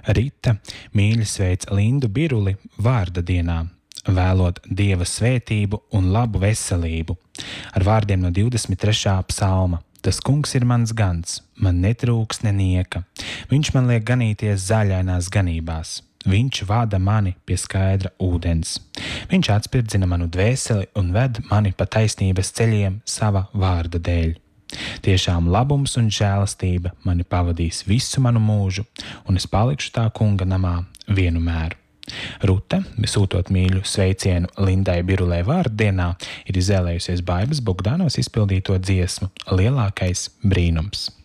Rita mīļi sveic Lindu Biruli vārda dienā, vēlot Dieva svētību un labu veselību. Ar vārdiem no 23. psalma. Tas kungs ir mans gans, man netrūks nenieka. Viņš man liek ganīties zaļainās ganībās. Viņš vada mani pie skaidra ūdens. Viņš atspirdzina manu dvēseli un ved mani pa taisnības ceļiem sava vārda dēļ. Tiešām labums un žēlastība mani pavadīs visu manu mūžu, un es palikšu tā kunga namā vienmēr. Rute, sūtot mīļu sveicienu Lindai Birulei vārddienā, ir izvēlējusies Baibas Bogdanovas izpildīto dziesmu Lielākais brīnums.